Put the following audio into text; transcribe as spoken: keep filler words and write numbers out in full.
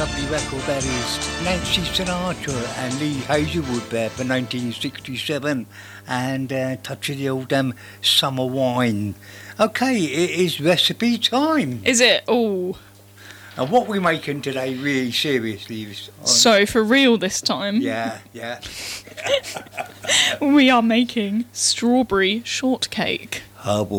lovely record that is. Nancy Sinatra and Lee Hazelwood there for nineteen sixty-seven, and uh, touch of the old um, summer wine. Okay, it is recipe time. Is it? Oh. And what we're making today, really seriously, is on... So for real this time. Yeah, yeah. We are making strawberry shortcake. Herbal